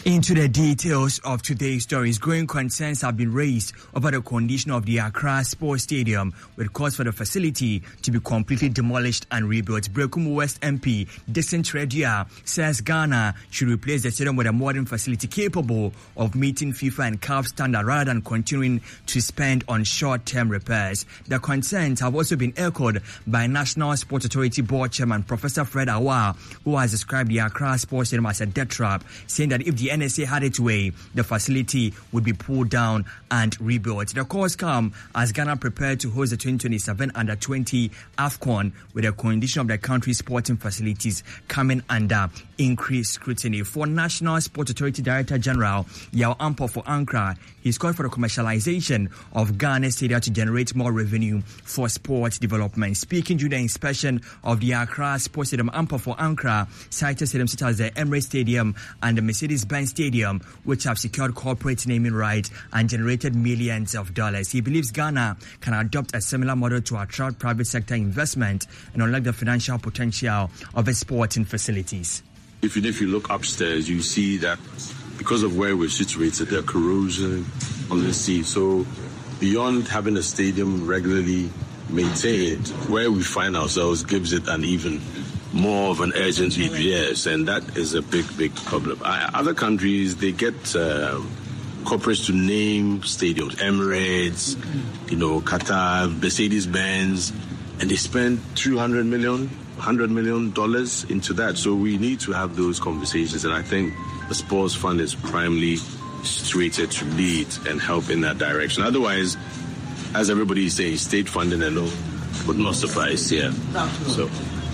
Into the details of today's stories, growing concerns have been raised over the condition of the Accra Sports Stadium, with calls for the facility to be completely demolished and rebuilt. Brekum West MP Dixon Tredia says Ghana should replace the stadium with a modern facility capable of meeting FIFA and CAF standard rather than continuing to spend on short-term repairs. The concerns have also been echoed by National Sports Authority Board Chairman Professor Fred Awar, who has described the Accra Sports Stadium as a death trap, saying that if the NSA had its way, the facility would be pulled down and rebuilt. The calls come as Ghana prepared to host the 2027 Under-20 AFCON, with the condition of the country's sporting facilities coming under increased scrutiny. For National Sports Authority Director General Yao Ampo for Ankara, he's called for the commercialization of Ghana Stadium to generate more revenue for sports development. Speaking during the inspection of the Accra Sports Stadium, Ampo for Ankara cited stadiums such as the Emirates Stadium and the Mercedes-Benz Stadium, which have secured corporate naming rights and generated millions of dollars. He believes Ghana can adopt a similar model to attract private sector investment and unlock the financial potential of its sporting facilities. If you look upstairs, you see that because of where we're situated, there are corrosion on the sea. So beyond having a stadium regularly maintained, where we find ourselves gives it an even more of an urgent repairs, and that is a big problem. Other countries, they get corporates to name stadiums, Emirates, Qatar, Mercedes-Benz, and they spend $200 million, $100 million into that. So we need to have those conversations, and I think the Sports Fund is primarily situated to lead and help in that direction. Otherwise, as everybody is saying, state funding alone would not suffice here. So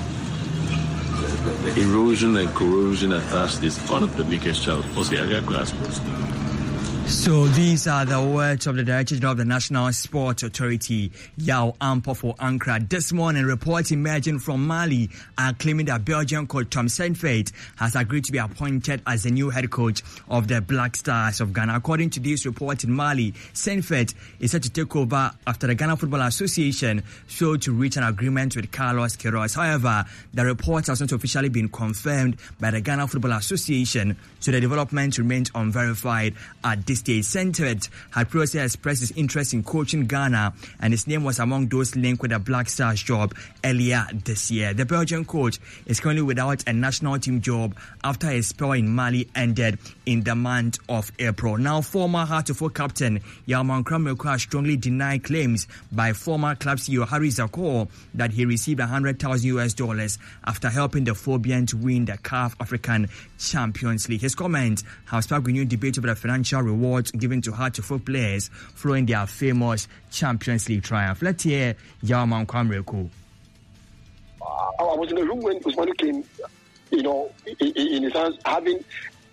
the erosion and corrosion attached is one of the biggest challenges the Accra Sports. So these are the words of the Director General of the National Sports Authority, Yao Ampo for Ankara. This morning, reports emerging from Mali are claiming that Belgian coach Tom Saintfiet has agreed to be appointed as the new head coach of the Black Stars of Ghana. According to this report in Mali, Saintfiet is set to take over after the Ghana Football Association failed to reach an agreement with Carlos Queiroz. However, the report has not officially been confirmed by the Ghana Football Association, so the development remains unverified at this stage. Saintfiet had previously expressed his interest in coaching Ghana, and his name was among those linked with the Black Stars job earlier this year. The Belgian coach is currently without a national team job after his spell in Mali ended in the month of April. Now, former Heartful captain Yauman Krameko has strongly denied claims by former club CEO Harry Zakor that he received $100,000 after helping the Phobians to win the CAF African Champions League. His comments have sparked renewed debate over the financial rewards given to Heartful players following their famous Champions League triumph. Let's hear Yauman Krameko. I was in the room when Usmanu came, in his hands having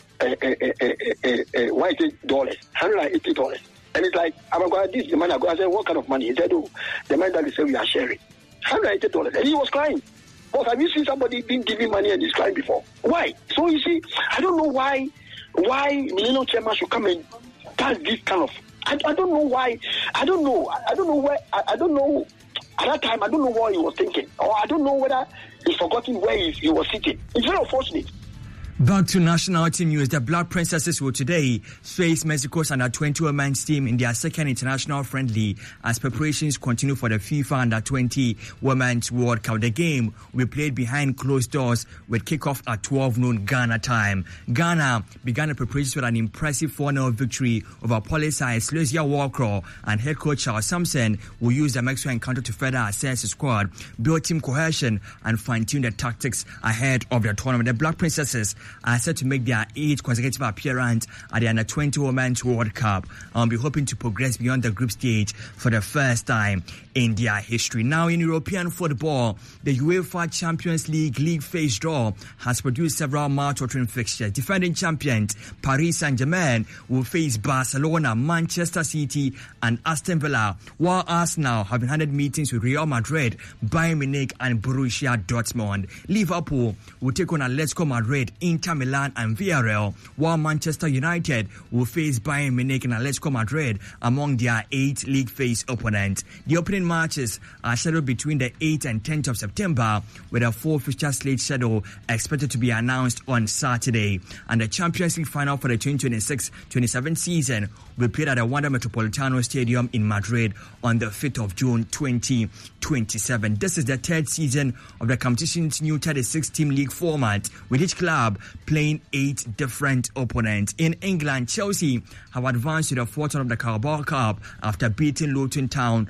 $180. And it's like, I'm going to this, the man I go. I said, what kind of money? He said, the money that they say we are sharing. $180. And he was crying. But have you seen somebody being given money and he's crying before? Why? So you see, I don't know why Millennium Chairman should come and pass this kind of. I don't know why. I don't know where. I don't know. At that time, I don't know what he was thinking, or I don't know whether he's forgotten where he was sitting. It's very unfortunate. Back to national team news. The Black Princesses will today face Mexico's Under-20 women's team in their second international friendly as preparations continue for the FIFA Under-20 Women's World Cup. The game will be played behind closed doors with kickoff at 12 noon Ghana time. Ghana began the preparations with an impressive 4-0 victory over Polisaris Lucia Walker, and head coach Charles Sampson will use the Mexico encounter to further assess the squad, build team cohesion, and fine-tune the tactics ahead of the tournament. The Black Princesses are set to make their 8th consecutive appearance at the Under-20 Women's World Cup and be hoping to progress beyond the group stage for the first time in their history. Now, in European football, the UEFA Champions League phase draw has produced several mouth-watering fixtures. Defending champions Paris Saint-Germain will face Barcelona, Manchester City and Aston Villa, while Arsenal have been handed meetings with Real Madrid, Bayern Munich and Borussia Dortmund. Liverpool will take on Atletico Madrid in Inter Milan and Villarreal, while Manchester United will face Bayern Munich and Atletico Madrid among their 8 league phase opponents. The opening matches are scheduled between the 8th and 10th of September, with a 4 fixture slate schedule expected to be announced on Saturday. And the Champions League final for the 2026-27 season will be played at the Wanda Metropolitano Stadium in Madrid on the 5th of June 2027. This is the 3rd season of the competition's new 36-team league format, with each club playing 8 different opponents. In England, Chelsea have advanced to the 4th round of the Carabao Cup after beating Luton Town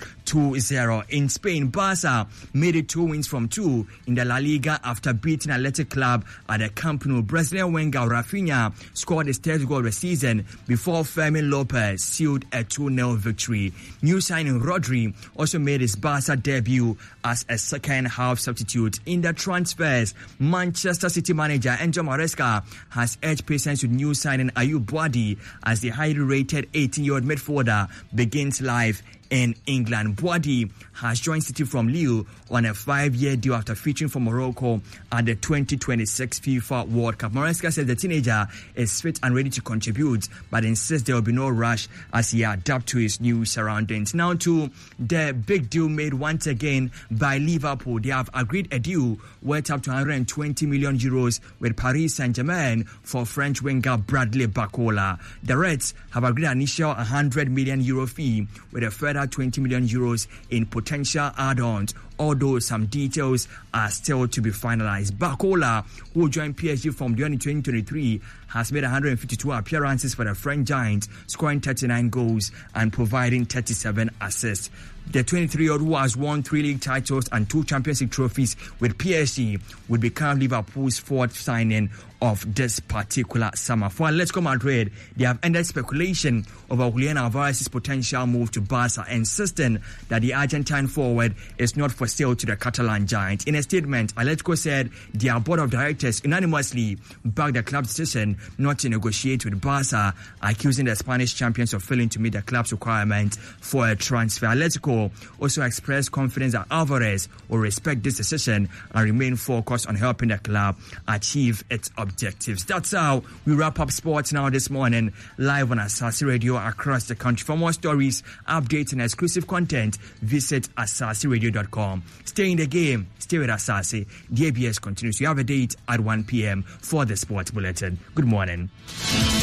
2-0. In Spain, Barca made it 2 wins from 2 in the La Liga after beating Athletic Club at the Camp Nou. Brazilian winger Rafinha scored his 3rd goal of the season before Fermin Lopez sealed a 2-0 victory. New signing Rodri also made his Barca debut as a second-half substitute. In the transfers, Manchester City manager Enzo Maresca has urged patience with new signing Ayub Boadi as the highly rated 18-year-old midfielder begins life in England. Boadi has joined City from Lille on a 5-year deal after featuring for Morocco at the 2026 FIFA World Cup. Maresca says the teenager is fit and ready to contribute, but insists there will be no rush as he adapts to his new surroundings. Now to the big deal made once again by Liverpool. They have agreed a deal worth up to 120 million euros with Paris Saint-Germain for French winger Bradley Barcola. The Reds have agreed an initial 100 million euro fee with a further 20 million euros in potential add-ons, although some details are still to be finalized. Barcola, who joined PSG from Lyon in 2023, has made 152 appearances for the French Giants, scoring 39 goals and providing 37 assists. The 23-year-old, who has won 3 league titles and 2 Champions League trophies with PSG, will become Liverpool's 4th signing of this particular summer. For Atletico Madrid, they have ended speculation over Julian Alvarez's potential move to Barca, insisting that the Argentine forward is not for sale to the Catalan giant. In a statement, Atletico said their board of directors unanimously backed the club's decision not to negotiate with Barca, accusing the Spanish champions of failing to meet the club's requirements for a transfer. Atletico also expressed confidence that Alvarez will respect this decision and remain focused on helping the club achieve its objectives. That's how we wrap up sports now this morning, live on Asase Radio across the country. For more stories, updates and exclusive content, visit asaseradio.com. Stay in the game, stay with Asase. The ABS continues. We have a date at 1 p.m. for the Sports Bulletin. Good morning.